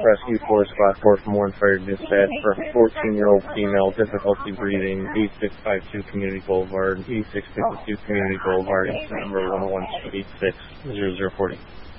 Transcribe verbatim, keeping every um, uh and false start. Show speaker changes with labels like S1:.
S1: Rescue four Squad four from Warren Fire Dispatch for fourteen-year-old female, difficulty breathing, eight six five two Community Boulevard, eight six five two Community Boulevard, incident number one one two eight six zero zero four zero.